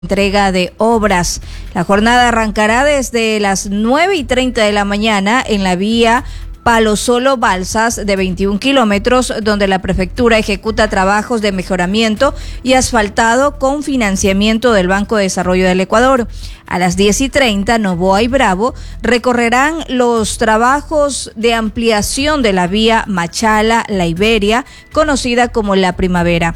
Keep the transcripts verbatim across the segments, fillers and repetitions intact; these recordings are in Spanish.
Entrega de obras. La jornada arrancará desde las nueve y treinta de la mañana en la vía Palo Solo Balsas de veintiún kilómetros, donde la prefectura ejecuta trabajos de mejoramiento y asfaltado con financiamiento del Banco de Desarrollo del Ecuador. A las diez y treinta, Novoa y Bravo recorrerán los trabajos de ampliación de la vía Machala-La Iberia, conocida como La Primavera.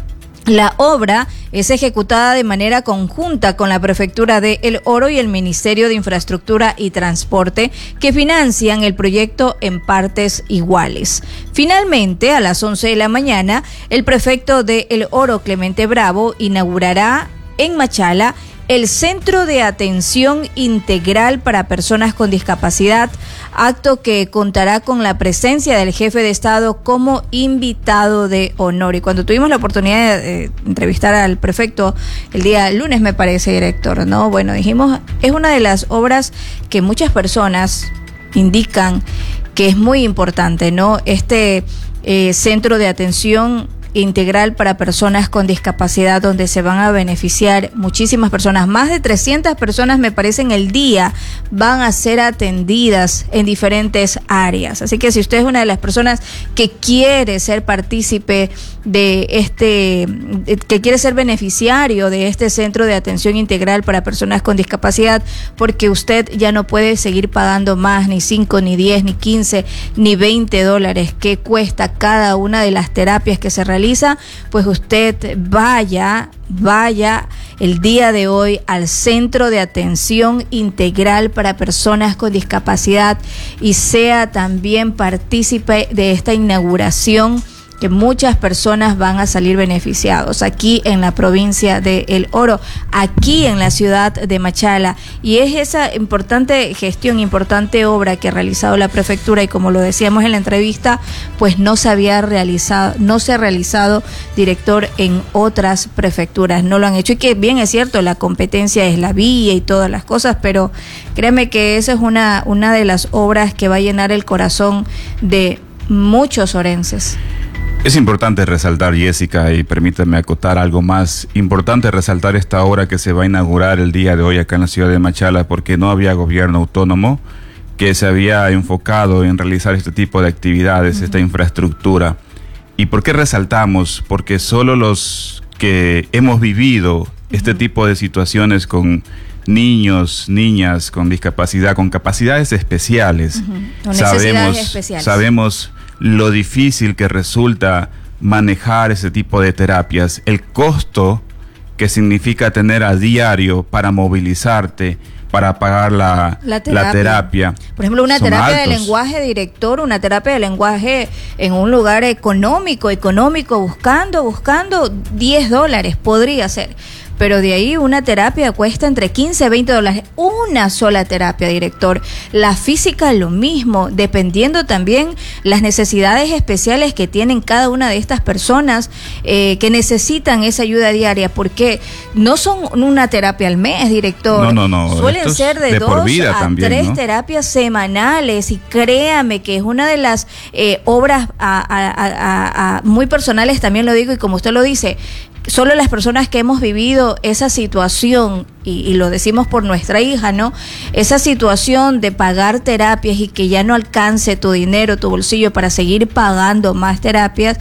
La obra es ejecutada de manera conjunta con la Prefectura de El Oro y el Ministerio de Infraestructura y Transporte, que financian el proyecto en partes iguales. Finalmente, a las once de la mañana, el prefecto de El Oro, Clemente Bravo, inaugurará en Machala el Centro de Atención Integral para Personas con Discapacidad, acto que contará con la presencia del jefe de Estado como invitado de honor. Y cuando tuvimos la oportunidad de entrevistar al prefecto el día lunes, me parece, director, ¿no? Bueno, dijimos, es una de las obras que muchas personas indican que es muy importante, ¿no? Este eh, Centro de Atención Integral para Personas con Discapacidad, donde se van a beneficiar muchísimas personas. Más de trescientas personas, me parece, en el día van a ser atendidas en diferentes áreas. Así que si usted es una de las personas que quiere ser partícipe de este, que quiere ser beneficiario de este Centro de Atención Integral para Personas con Discapacidad, porque usted ya no puede seguir pagando más, ni cinco, ni diez, ni quince, ni veinte dólares que cuesta cada una de las terapias que se realizan, pues usted vaya, vaya el día de hoy al Centro de Atención Integral para Personas con Discapacidad y sea también partícipe de esta inauguración, que muchas personas van a salir beneficiados aquí en la provincia de El Oro, aquí en la ciudad de Machala. Y es esa importante gestión, importante obra que ha realizado la prefectura, y como lo decíamos en la entrevista, pues no se había realizado, no se ha realizado, director, en otras prefecturas, no lo han hecho. Y que bien es cierto, la competencia es la vía y todas las cosas, pero créeme que esa es una, una de las obras que va a llenar el corazón de muchos orenses. Es importante resaltar, Jessica, y permítame acotar algo más, importante resaltar esta obra que se va a inaugurar el día de hoy acá en la ciudad de Machala, porque no había gobierno autónomo que se había enfocado en realizar este tipo de actividades, uh-huh. esta infraestructura. ¿Y por qué resaltamos? Porque solo los que hemos vivido uh-huh. este tipo de situaciones con niños, niñas con discapacidad, con capacidades especiales, uh-huh. con sabemos, especiales. sabemos lo difícil que resulta manejar ese tipo de terapias, el costo que significa tener a diario para movilizarte, para pagar la, la, terapia. la terapia. Por ejemplo, una terapia altos. de lenguaje, director, una terapia de lenguaje en un lugar económico, económico, buscando, buscando diez dólares, podría ser. Pero de ahí una terapia cuesta entre quince y veinte dólares. Una sola terapia, director. La física lo mismo, dependiendo también las necesidades especiales que tienen cada una de estas personas eh, que necesitan esa ayuda diaria, porque no son una terapia al mes, director. No, no, no. Suelen ser de, de dos a también, tres ¿no? terapias semanales, y créame que es una de las eh, obras a, a, a, a, muy personales, también lo digo, y como usted lo dice, solo las personas que hemos vivido esa situación, y, y lo decimos por nuestra hija, ¿no? Esa situación de pagar terapias y que ya no alcance tu dinero, tu bolsillo para seguir pagando más terapias,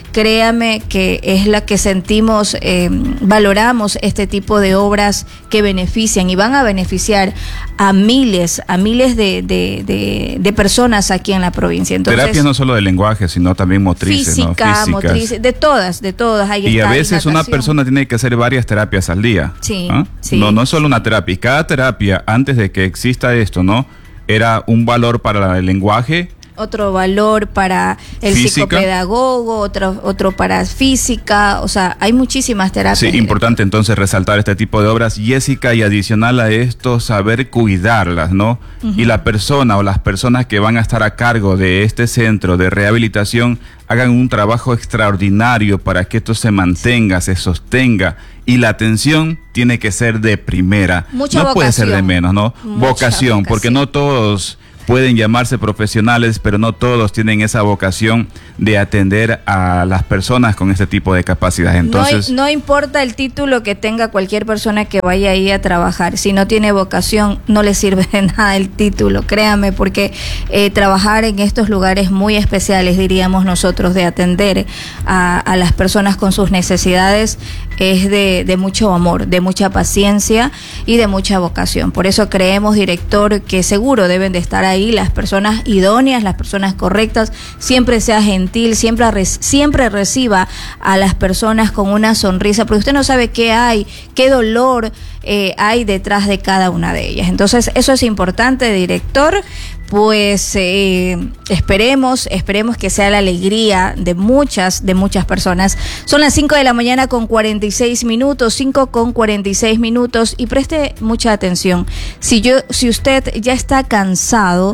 créame que es la que sentimos, eh, valoramos este tipo de obras que benefician y van a beneficiar a miles, a miles de, de, de, de personas aquí en la provincia. Entonces, terapias no solo de lenguaje, sino también motrices, física, ¿no? Físicas, motrices, de todas, de todas. Ahí y está, a veces una persona tiene que hacer varias terapias al día. Sí, ¿ah? sí. No, no es solo una terapia. Y cada terapia, antes de que exista esto, ¿no? Era un valor para el lenguaje, otro valor para el física. psicopedagogo, otro otro para física, o sea, hay muchísimas terapias. Sí, importante entonces resaltar este tipo de obras, Jessica, y adicional a esto, saber cuidarlas, ¿no? Uh-huh. Y la persona o las personas que van a estar a cargo de este centro de rehabilitación hagan un trabajo extraordinario para que esto se mantenga, se sostenga, y la atención tiene que ser de primera. Mucha no vocación. puede ser de menos, ¿no? Vocación, vocación, porque no todos pueden llamarse profesionales, pero no todos tienen esa vocación de atender a las personas con este tipo de capacidad. Entonces, no, no importa el título que tenga cualquier persona que vaya ahí a trabajar, si no tiene vocación no le sirve de nada el título, créame, porque eh, trabajar en estos lugares muy especiales, diríamos nosotros, de atender a, a las personas con sus necesidades es de, de mucho amor, de mucha paciencia y de mucha vocación. Por eso creemos, director, que seguro deben de estar ahí las personas idóneas, las personas correctas, siempre sea gentil, siempre, siempre reciba a las personas con una sonrisa, porque usted no sabe qué hay, qué dolor eh, hay detrás de cada una de ellas. Entonces, eso es importante, director. Pues eh, esperemos, esperemos que sea la alegría de muchas, de muchas personas. Son las cinco de la mañana con cuarenta y seis minutos, cinco con cuarenta y seis minutos, y preste mucha atención. Si yo, si usted ya está cansado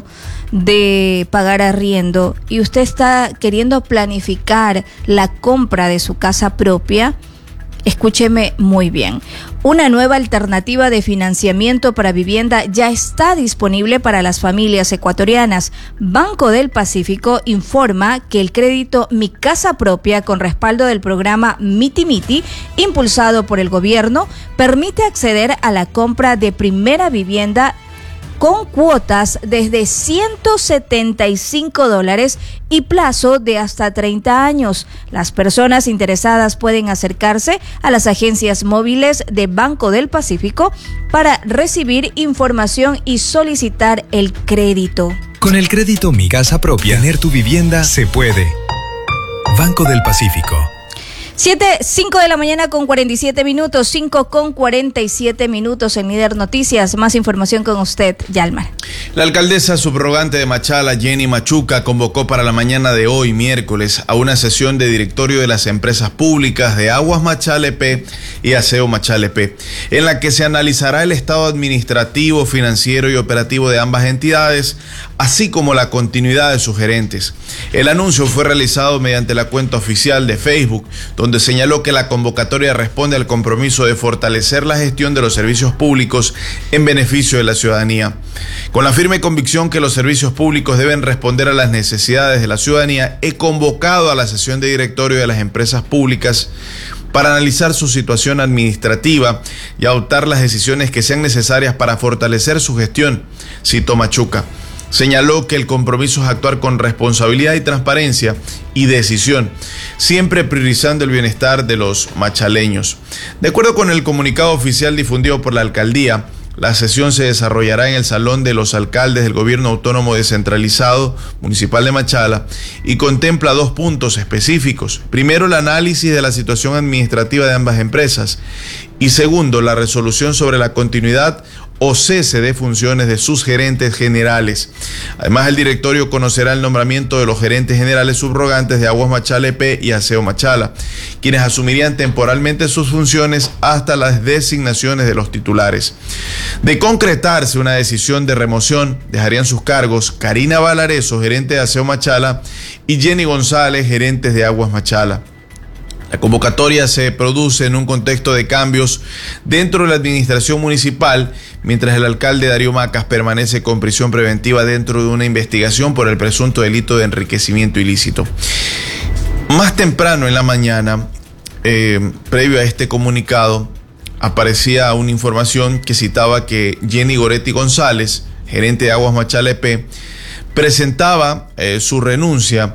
de pagar arriendo y usted está queriendo planificar la compra de su casa propia, escúcheme muy bien. Una nueva alternativa de financiamiento para vivienda ya está disponible para las familias ecuatorianas. Banco del Pacífico informa que el crédito Mi Casa Propia, con respaldo del programa Miti Miti, impulsado por el gobierno, permite acceder a la compra de primera vivienda con cuotas desde ciento setenta y cinco dólares y plazo de hasta treinta años. Las personas interesadas pueden acercarse a las agencias móviles de Banco del Pacífico para recibir información y solicitar el crédito. Con el crédito Mi Casa Propia, tener tu vivienda se puede. Banco del Pacífico. Siete, cinco de la mañana con cuarenta y siete minutos, cinco con cuarenta y siete minutos en Líder Noticias. Más información con usted, Yalmar. La alcaldesa subrogante de Machala, Jenny Machuca, convocó para la mañana de hoy, miércoles, a una sesión de directorio de las empresas públicas de Aguas Machala E P y Aseo Machala E P, en la que se analizará el estado administrativo, financiero y operativo de ambas entidades, así como la continuidad de sus gerentes. El anuncio fue realizado mediante la cuenta oficial de Facebook, donde señaló que la convocatoria responde al compromiso de fortalecer la gestión de los servicios públicos en beneficio de la ciudadanía. Con la firme convicción que los servicios públicos deben responder a las necesidades de la ciudadanía, he convocado a la sesión de directorio de las empresas públicas para analizar su situación administrativa y adoptar las decisiones que sean necesarias para fortalecer su gestión, citó Machuca. Señaló que el compromiso es actuar con responsabilidad y transparencia y decisión, siempre priorizando el bienestar de los machaleños. De acuerdo con el comunicado oficial difundido por la alcaldía, la sesión se desarrollará en el Salón de los Alcaldes del Gobierno Autónomo Descentralizado Municipal de Machala y contempla dos puntos específicos. Primero, el análisis de la situación administrativa de ambas empresas y segundo, la resolución sobre la continuidad o cese de funciones de sus gerentes generales. Además, el directorio conocerá el nombramiento de los gerentes generales subrogantes de Aguas Machala E P y Aseo Machala, quienes asumirían temporalmente sus funciones hasta las designaciones de los titulares. De concretarse una decisión de remoción, dejarían sus cargos Karina Valareso, gerente de Aseo Machala, y Jenny González, gerentes de Aguas Machala. La convocatoria se produce en un contexto de cambios dentro de la administración municipal, mientras el alcalde Darío Macas permanece con prisión preventiva dentro de una investigación por el presunto delito de enriquecimiento ilícito. Más temprano en la mañana, eh, previo a este comunicado, aparecía una información que citaba que Jenny Goretti González, gerente de Aguas Machala E P, presentaba eh, su renuncia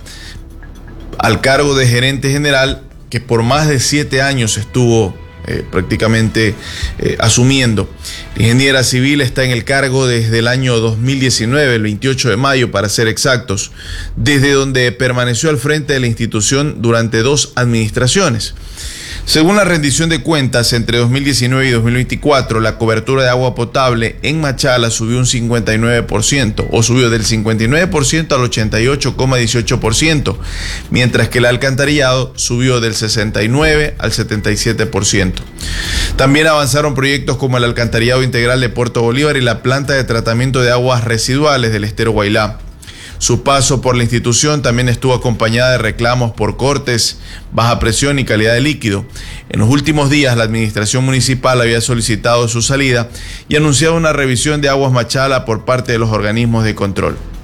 al cargo de gerente general que por más de siete años estuvo eh, prácticamente eh, asumiendo. La ingeniera civil está en el cargo desde el año dos mil diecinueve, el veintiocho de mayo para ser exactos, desde donde permaneció al frente de la institución durante dos administraciones. Según la rendición de cuentas, entre dos mil diecinueve y dos mil veinticuatro, la cobertura de agua potable en Machala subió un cincuenta y nueve por ciento, o subió del cincuenta y nueve por ciento al ochenta y ocho coma dieciocho por ciento, mientras que el alcantarillado subió del sesenta y nueve al setenta y siete por ciento. También avanzaron proyectos como el alcantarillado integral de Puerto Bolívar y la planta de tratamiento de aguas residuales del estero Guailá. Su paso por la institución también estuvo acompañada de reclamos por cortes, baja presión y calidad de líquido. En los últimos días, la administración municipal había solicitado su salida y anunciado una revisión de Aguas Machala por parte de los organismos de control.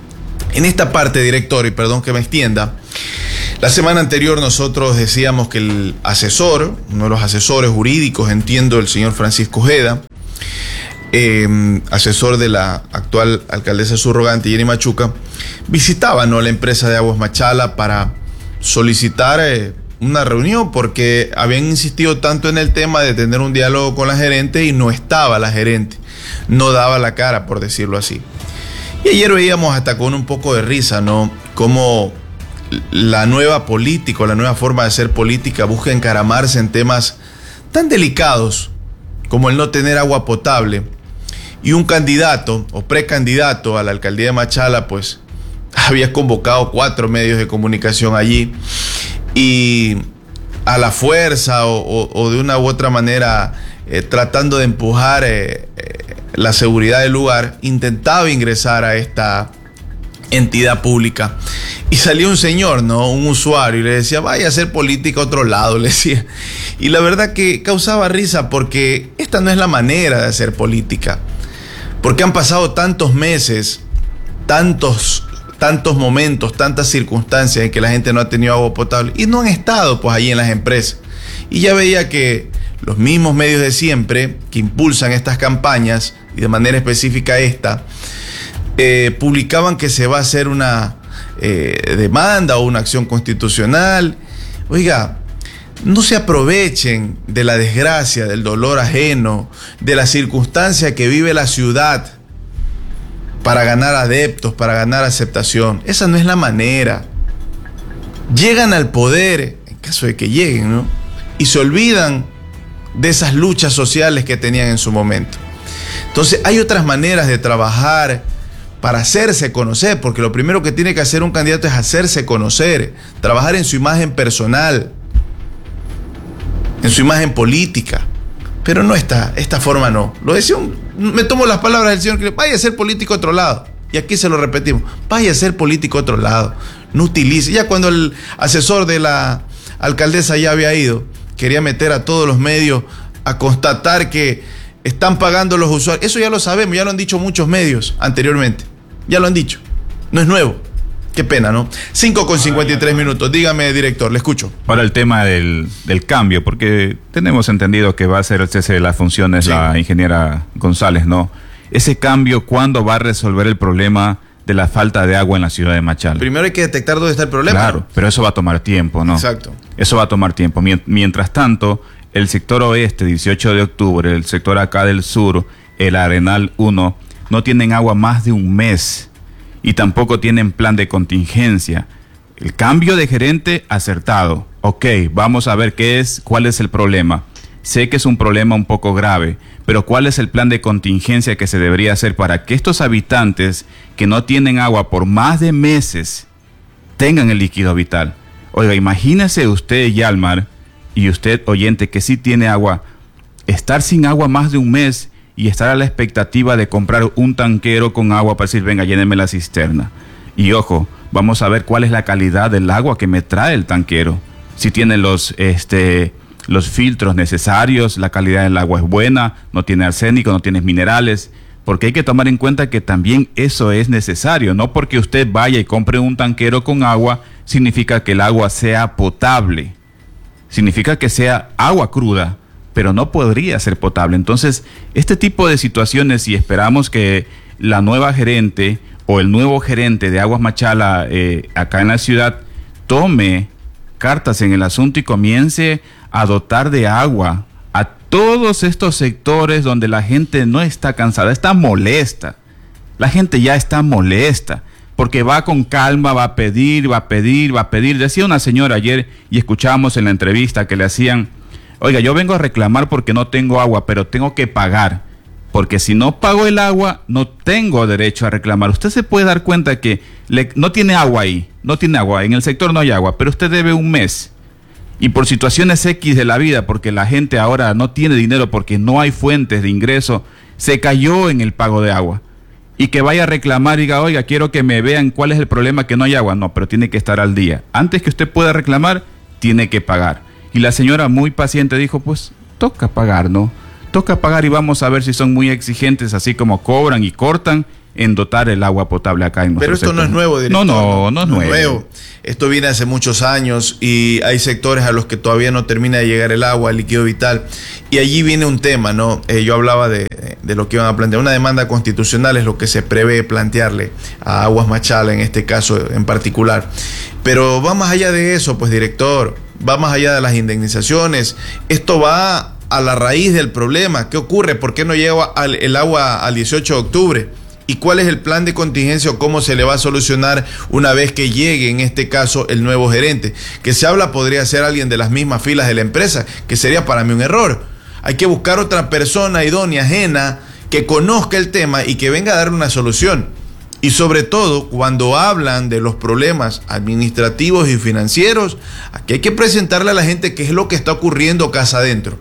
En esta parte, director, y perdón que me extienda, la semana anterior nosotros decíamos que el asesor, uno de los asesores jurídicos, entiendo, el señor Francisco Ojeda, eh, asesor de la actual alcaldesa subrogante, Jenny Machuca, visitaba, ¿no?, la empresa de Aguas Machala para solicitar eh, una reunión, porque habían insistido tanto en el tema de tener un diálogo con la gerente y no estaba la gerente, no daba la cara, por decirlo así. Y ayer veíamos hasta con un poco de risa, ¿no?, cómo la nueva política, la nueva forma de hacer política busca encaramarse en temas tan delicados como el no tener agua potable. Y un candidato o precandidato a la alcaldía de Machala, pues, había convocado cuatro medios de comunicación allí y a la fuerza o, o, o de una u otra manera eh, tratando de empujar eh, eh, la seguridad del lugar, intentaba ingresar a esta entidad pública. Y salió un señor, ¿no?, un usuario, y le decía, vaya a hacer política a otro lado, le decía. Y la verdad que causaba risa, porque esta no es la manera de hacer política. Porque han pasado tantos meses, tantos, tantos momentos, tantas circunstancias en que la gente no ha tenido agua potable y no han estado pues allí en las empresas. Y ya veía que los mismos medios de siempre que impulsan estas campañas, y de manera específica esta, eh, publicaban que se va a hacer una eh, demanda o una acción constitucional. Oiga, no se aprovechen de la desgracia, del dolor ajeno, de la circunstancia que vive la ciudad para ganar adeptos, para ganar aceptación. Esa no es la manera. Llegan al poder, en caso de que lleguen, ¿no?, y se olvidan de esas luchas sociales que tenían en su momento. Entonces hay otras maneras de trabajar para hacerse conocer, porque lo primero que tiene que hacer un candidato es hacerse conocer, trabajar en su imagen personal, en su imagen política, pero no esta, esta forma no. Lo decía, un, me tomo las palabras del señor que vaya a ser político a otro lado, y aquí se lo repetimos, vaya a ser político a otro lado, no utilice. Ya cuando el asesor de la alcaldesa ya había ido, quería meter a todos los medios a constatar que están pagando los usuarios. Eso ya lo sabemos, ya lo han dicho muchos medios anteriormente, ya lo han dicho, no es nuevo. Qué pena, ¿no? cinco con cincuenta y tres minutos. Dígame, director, le escucho. Para el tema del, del cambio, porque tenemos entendido que va a ser el cese de las funciones, sí, la ingeniera González, ¿no? Ese cambio, ¿cuándo va a resolver el problema de la falta de agua en la ciudad de Machala? Primero hay que detectar dónde está el problema. Claro, ¿no?, pero eso va a tomar tiempo, ¿no? Exacto. Eso va a tomar tiempo. Mientras tanto, el sector oeste, dieciocho de octubre, el sector acá del sur, el Arenal uno, no tienen agua más de un mes. Y tampoco tienen plan de contingencia. El cambio de gerente acertado. Ok, vamos a ver qué es, cuál es el problema. Sé que es un problema un poco grave, pero ¿cuál es el plan de contingencia que se debería hacer para que estos habitantes que no tienen agua por más de meses tengan el líquido vital? Oiga, imagínese usted, Yalmar, y usted, oyente, que sí tiene agua, estar sin agua más de un mes y estar a la expectativa de comprar un tanquero con agua para decir, venga, lléneme la cisterna. Y ojo, vamos a ver cuál es la calidad del agua que me trae el tanquero. Si tiene los, este, los filtros necesarios, la calidad del agua es buena, no tiene arsénico, no tiene minerales, porque hay que tomar en cuenta que también eso es necesario. No porque usted vaya y compre un tanquero con agua, significa que el agua sea potable. Significa que sea agua cruda, pero no podría ser potable. Entonces, este tipo de situaciones, y esperamos que la nueva gerente o el nuevo gerente de Aguas Machala eh, acá en la ciudad tome cartas en el asunto y comience a dotar de agua a todos estos sectores donde la gente no está cansada, está molesta. La gente ya está molesta, porque va con calma, va a pedir, va a pedir, va a pedir. Decía una señora ayer, y escuchábamos en la entrevista que le hacían, oiga, yo vengo a reclamar porque no tengo agua, pero tengo que pagar, porque si no pago el agua, no tengo derecho a reclamar. Usted se puede dar cuenta que le, no tiene agua ahí, no tiene agua, en el sector no hay agua, pero usted debe un mes. Y por situaciones X de la vida, porque la gente ahora no tiene dinero, porque no hay fuentes de ingreso, se cayó en el pago de agua. Y que vaya a reclamar y diga, oiga, quiero que me vean cuál es el problema, que no hay agua. No, pero tiene que estar al día. Antes que usted pueda reclamar, tiene que pagar. Y la señora muy paciente dijo, pues toca pagar, ¿no? toca pagar y vamos a ver si son muy exigentes, así como cobran y cortan en dotar el agua potable acá en nuestro Pero esto sector. no es nuevo, director. No, no, no es no nuevo. es nuevo. Esto viene hace muchos años y hay sectores a los que todavía no termina de llegar el agua, el líquido vital. Y allí viene un tema, ¿no? Eh, yo hablaba de, de lo que iban a plantear. Una demanda constitucional es lo que se prevé plantearle a Aguas Machala, en este caso en particular. Pero va más allá de eso, pues, director. Va más allá de las indemnizaciones. Esto va a la raíz del problema. ¿Qué ocurre? ¿Por qué no llega el agua al dieciocho de octubre? ¿Y cuál es el plan de contingencia o cómo se le va a solucionar una vez que llegue, en este caso, el nuevo gerente? Que se habla podría ser alguien de las mismas filas de la empresa, que sería para mí un error. Hay que buscar otra persona idónea, ajena, que conozca el tema y que venga a dar una solución. Y sobre todo, cuando hablan de los problemas administrativos y financieros, aquí hay que presentarle a la gente qué es lo que está ocurriendo casa adentro.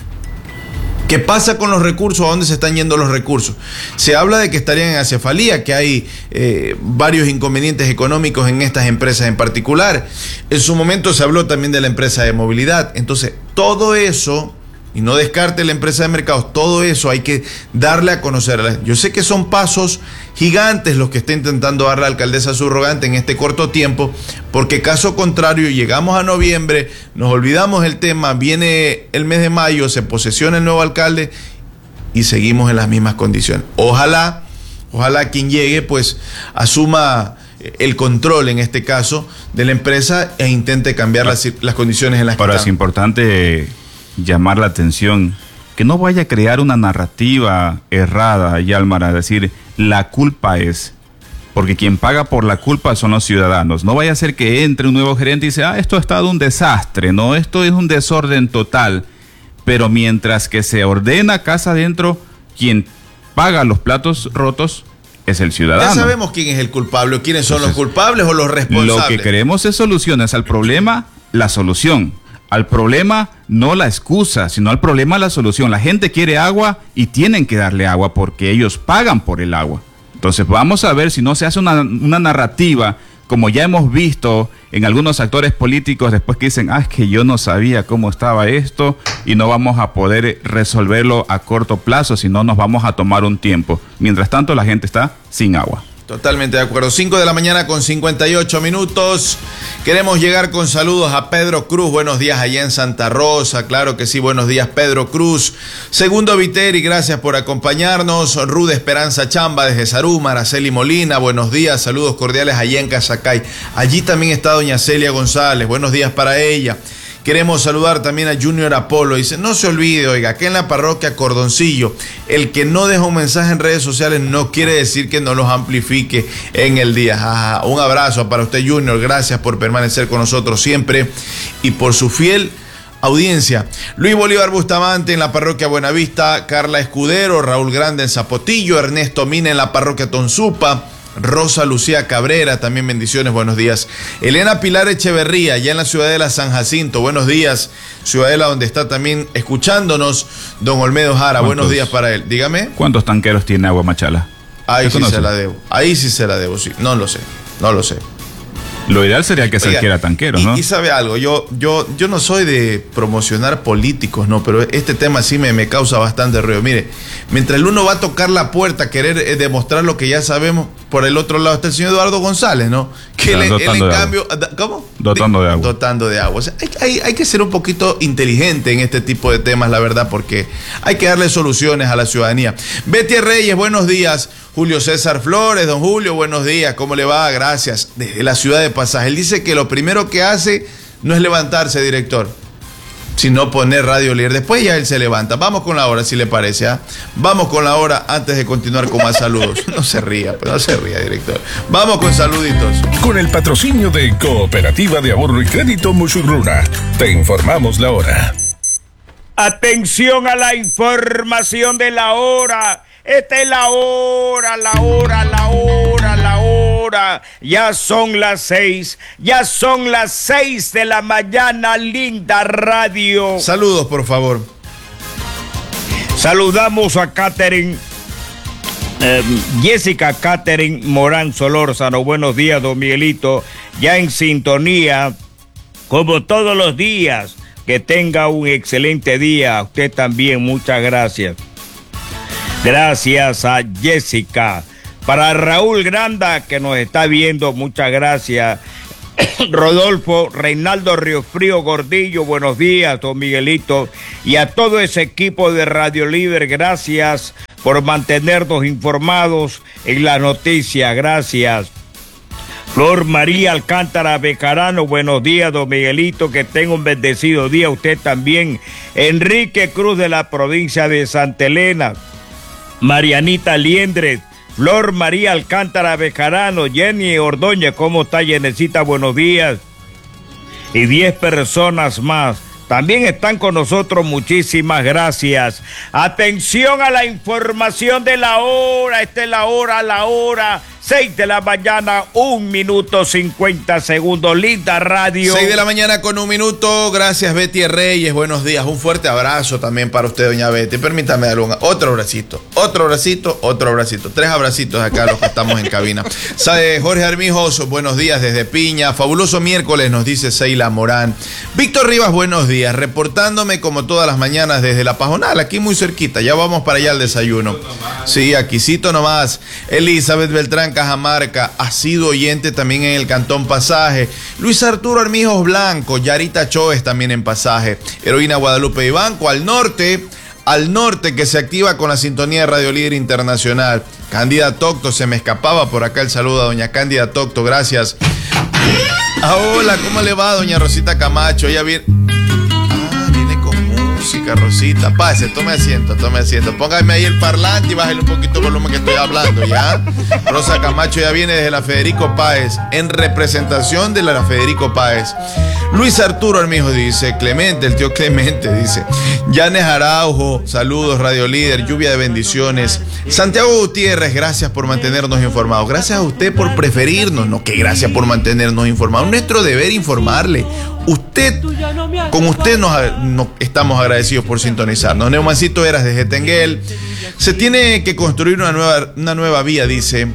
¿Qué pasa con los recursos? ¿A dónde se están yendo los recursos? Se habla de que estarían en acefalía, que hay eh, varios inconvenientes económicos en estas empresas en particular. En su momento se habló también de la empresa de movilidad. Entonces, todo eso, y no descarte la empresa de mercados, todo eso hay que darle a conocer. Yo sé que son pasos gigantes los que está intentando dar la alcaldesa subrogante en este corto tiempo, porque caso contrario, llegamos a noviembre, nos olvidamos del tema, viene el mes de mayo, se posesiona el nuevo alcalde y seguimos en las mismas condiciones. Ojalá, ojalá quien llegue pues asuma el control, en este caso, de la empresa e intente cambiar las, las condiciones en las que Ahora están. es importante llamar la atención, que no vaya a crear una narrativa errada, Yalmara, decir la culpa es, porque quien paga por la culpa son los ciudadanos. No vaya a ser que entre un nuevo gerente y dice, ah, esto ha estado un desastre, no, esto es un desorden total, pero mientras que se ordena casa adentro, quien paga los platos rotos es el ciudadano. Ya sabemos quién es el culpable, quiénes son Entonces, los culpables o los responsables. Lo que queremos es soluciones al problema, la solución. Al problema no la excusa, sino al problema la solución. La gente quiere agua y tienen que darle agua porque ellos pagan por el agua. Entonces vamos a ver si no se hace una, una narrativa, como ya hemos visto en algunos actores políticos después que dicen, ah, es que yo no sabía cómo estaba esto y no vamos a poder resolverlo a corto plazo, sino nos vamos a tomar un tiempo. Mientras tanto la gente está sin agua. Totalmente de acuerdo. cinco de la mañana con cincuenta y ocho minutos. Queremos llegar con saludos a Pedro Cruz. Buenos días allá en Santa Rosa. Claro que sí, buenos días Pedro Cruz. Segundo Viteri, gracias por acompañarnos. Rude Esperanza Chamba desde Saruma. Araceli Molina, buenos días. Saludos cordiales allá en Casacay. Allí también está doña Celia González. Buenos días para ella. Queremos saludar también a Junior Apolo. Dice, no se olvide, oiga, aquí en la parroquia Cordoncillo, el que no deja un mensaje en redes sociales no quiere decir que no los amplifique en el día. Ah, un abrazo para usted, Junior. Gracias por permanecer con nosotros siempre y por su fiel audiencia. Luis Bolívar Bustamante en la parroquia Buenavista, Carla Escudero, Raúl Grande en Zapotillo, Ernesto Mina en la parroquia Tonsupa, Rosa Lucía Cabrera, también bendiciones, buenos días. Elena Pilar Echeverría, ya en la Ciudadela San Jacinto, buenos días. Ciudadela donde está también escuchándonos don Olmedo Jara, buenos días para él. Dígame. ¿Cuántos tanqueros tiene Agua Machala? Ahí sí se la debo, ahí sí se la debo, sí. No lo sé, no lo sé. Lo ideal sería que se adquiera tanqueros, ¿no? Y, y sabe algo, yo, yo, yo no soy de promocionar políticos, no, pero este tema sí me, me causa bastante ruido. Mire, mientras el uno va a tocar la puerta, querer eh, demostrar lo que ya sabemos, por el otro lado está el señor Eduardo González, ¿no? Que él, él en cambio, ¿cómo? Dotando de agua. Dotando de agua. O sea, hay, hay, hay que ser un poquito inteligente en este tipo de temas, la verdad, porque hay que darle soluciones a la ciudadanía. Betty Reyes, buenos días. Julio César Flores, don Julio, buenos días, ¿cómo le va? Gracias. Desde la ciudad de Pasaje. Él dice que lo primero que hace no es levantarse, director, sino poner Radio Líder. Después ya él se levanta. Vamos con la hora, si le parece. ¿eh? Vamos con la hora antes de continuar con más saludos. No se ría, pero no se ría, director. Vamos con saluditos. Con el patrocinio de Cooperativa de Ahorro y Crédito Musurruna, te informamos la hora. Atención a la información de la hora. Esta es la hora, la hora, la hora, la hora. Ya son las seis, ya son las seis de la mañana, linda radio. Saludos, por favor. Saludamos a Catherine, eh, Jessica Catherine Morán Solórzano. Buenos días, don Miguelito. Ya en sintonía, como todos los días, Que tenga un excelente día. A usted también, muchas gracias. Gracias a Jessica. Para Raúl Granda, que nos está viendo, muchas gracias. Rodolfo, Reinaldo Riofrío Gordillo, buenos días, don Miguelito. Y a todo ese equipo de Radio Líder, gracias por mantenernos informados en las noticias. Gracias. Flor María Alcántara Bejarano, buenos días, don Miguelito, que tenga un bendecido día. Usted también. Enrique Cruz de la provincia de Santa Elena. Marianita Liendres, Flor María Alcántara Bejarano, Jenny Ordóñez, ¿cómo está Yenecita? Buenos días. Y diez personas más. También están con nosotros, muchísimas gracias. Atención a la información de la hora, esta es la hora, la hora, seis de la mañana, un minuto cincuenta segundos, linda radio. seis de la mañana con un minuto, gracias Betty Reyes, buenos días, un fuerte abrazo también para usted, doña Betty. Permítame darle un, otro abracito, otro abracito, otro abracito, tres abracitos acá los que estamos en cabina. Sabe, Jorge Armijoso, buenos días desde Piña, fabuloso miércoles, nos dice Seila Morán. Víctor Rivas, buenos días, reportándome como todas las mañanas desde La Pajonal, aquí muy cerquita, ya vamos para allá al desayuno. Sí, aquícito nomás. Elizabeth Beltrán Cajamarca, ha sido oyente también en el Cantón Pasaje. Luis Arturo Armijos Blanco, Yarita Choes también en Pasaje. Heroína Guadalupe Ibanco, al norte, al norte que se activa con la sintonía de Radio Líder Internacional. Cándida Tocto, se me escapaba por acá el saludo a doña Cándida Tocto, gracias. Ah, hola, ¿cómo le va doña Rosita Camacho? Ella viene... Ah, viene con música, Rosita. Pase, tome asiento, tome asiento. Póngame ahí el parlante y bájale un poquito el volumen que estoy hablando, ¿ya? Rosa Camacho ya viene desde la Federico Páez, en representación de la Federico Páez. Luis Arturo Armijo dice, Clemente, el tío Clemente dice, Yanes Araujo, saludos Radio Líder, lluvia de bendiciones. Santiago Gutiérrez, gracias por mantenernos informados. Gracias a usted por preferirnos, no que gracias por mantenernos informados. Nuestro deber informarle. Usted, con usted nos, nos estamos agradecidos por sintonizarnos. Neumancito Eras desde Tenguel. Se tiene que construir una nueva, una nueva vía, dice,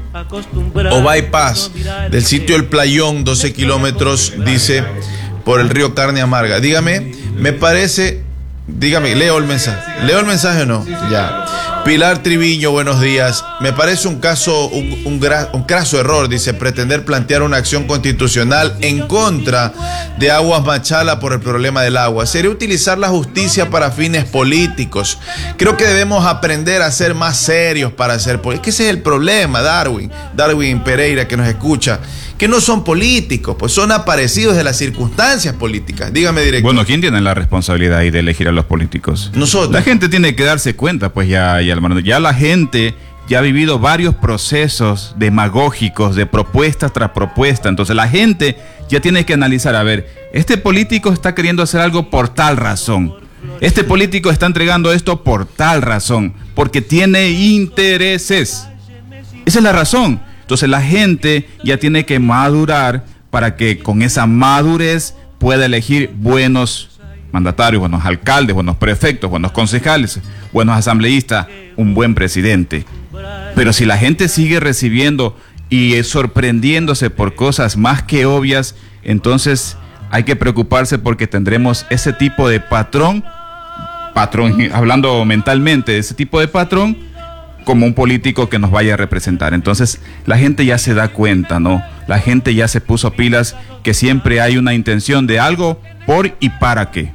o bypass del sitio El Playón, doce kilómetros, dice, por el río Carne Amarga. Dígame, me parece, dígame, leo el mensaje. ¿Leo el mensaje o no? Ya. Pilar Triviño, buenos días. Me parece un caso, un, un, gra, un craso error, dice, pretender plantear una acción constitucional en contra de Aguas Machala por el problema del agua. Sería utilizar la justicia para fines políticos. Creo que debemos aprender a ser más serios para hacer política. Ese es el problema, Darwin. Darwin Pereira, que nos escucha, que no son políticos, pues son aparecidos de las circunstancias políticas. Dígame, director. Bueno, ¿quién tiene la responsabilidad ahí de elegir a los políticos? Nosotros. La gente tiene que darse cuenta, pues ya, ya, hermano, ya la gente ya ha vivido varios procesos demagógicos de propuesta tras propuesta. Entonces la gente ya tiene que analizar, a ver, este político está queriendo hacer algo por tal razón. Este político está entregando esto por tal razón, porque tiene intereses. Esa es la razón. Entonces la gente ya tiene que madurar para que con esa madurez pueda elegir buenos mandatarios, buenos alcaldes, buenos prefectos, buenos concejales, buenos asambleístas, un buen presidente. Pero si la gente sigue recibiendo y sorprendiéndose por cosas más que obvias, entonces hay que preocuparse porque tendremos ese tipo de patrón, patrón, hablando mentalmente, ese tipo de patrón, como un político que nos vaya a representar. Entonces la gente ya se da cuenta, ¿no? La gente ya se puso pilas, que siempre hay una intención de algo por y para qué.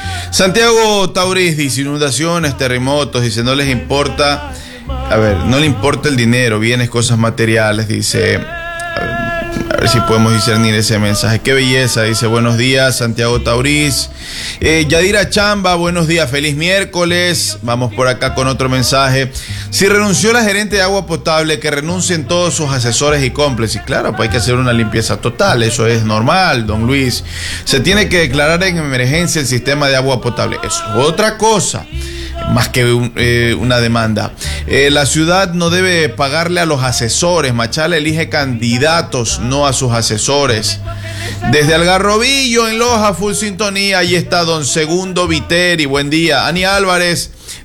Santiago Tauriz dice, inundaciones, terremotos, dice, no les importa, a ver, no le importa el dinero, bienes, cosas materiales, dice, a ver, a ver si podemos discernir ese mensaje. Qué belleza, dice, buenos días, Santiago Tauriz. Eh, Yadira Chamba, buenos días, feliz miércoles. Vamos por acá con otro mensaje. Si renunció la gerente de agua potable, que renuncien todos sus asesores y cómplices. Claro, pues hay que hacer una limpieza total, eso es normal, don Luis. Se tiene que declarar en emergencia el sistema de agua potable. Eso es otra cosa, más que un, eh, una demanda. Eh, la ciudad no debe pagarle a los asesores. Machala elige candidatos, no a sus asesores. Desde Algarrobillo, en Loja, full sintonía, ahí está don Segundo Viteri, buen día. Ani Álvarez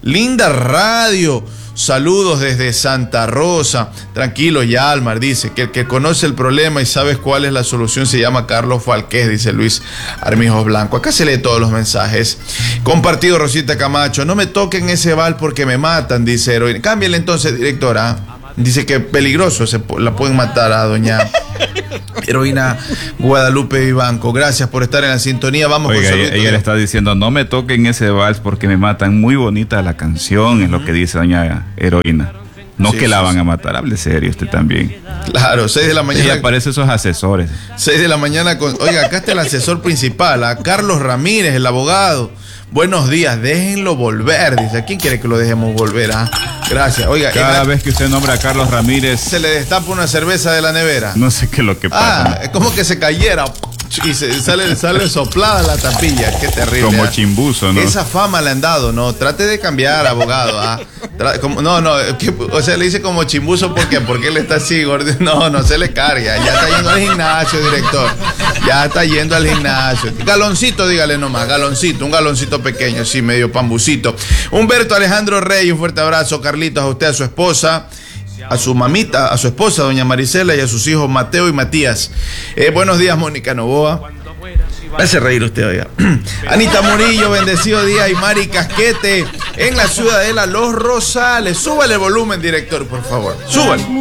Linda radio. Saludos desde Santa Rosa. Tranquilo, ya Almar dice que el que conoce el problema y sabe cuál es la solución se llama Carlos Falqués, dice Luis Armijos Blanco. Acá se lee todos los mensajes. Compartido Rosita Camacho. No me toquen ese bal porque me matan, dice Heroína. Cámbiale entonces, directora. Dice que peligroso, se, la pueden matar a doña Heroína Guadalupe Vivanco. Gracias por estar en la sintonía. Vamos. Oiga, con ella, ella le está diciendo, no me toquen ese vals porque me matan. Muy bonita la canción, es lo que dice doña Heroína. No sí, que sí, la van sí. a matar, hable serio usted también. Claro, seis de la mañana. Ella aparece esos asesores. seis de la mañana con... Oiga, acá está el asesor principal, a Carlos Ramírez, el abogado. Buenos días, déjenlo volver, dice. ¿A quién quiere que lo dejemos volver? Ah? Gracias. Oiga, cada la... vez que usted nombra a Carlos Ramírez, se le destapa una cerveza de la nevera. No sé qué es lo que pasa. Ah, es como que se cayera y se sale, sale soplada la tapilla. Qué terrible. Como ¿eh? Chimbuzo, ¿no? Esa fama le han dado, ¿no? Trate de cambiar, abogado. ¿ah? Tra... como... No, no, que... o sea, le dice como Chimbuzo, ¿por qué? Porque él está así, gordo. No, no se le carga. Ya está yendo al gimnasio, director. Ya está yendo al gimnasio. Galoncito, dígale nomás, galoncito, un galoncito pequeño, sí, medio pambucito. Humberto Alejandro Rey, un fuerte abrazo. Carlitos, a usted, a su esposa, a su mamita, a su esposa, doña Marisela, y a sus hijos Mateo y Matías. Eh, buenos días, Mónica Novoa. Hace reír usted, oiga. Anita Murillo, bendecido día. Y Mari Casquete, en la Ciudadela Los Rosales. Súbale el volumen, director, por favor. Súbale.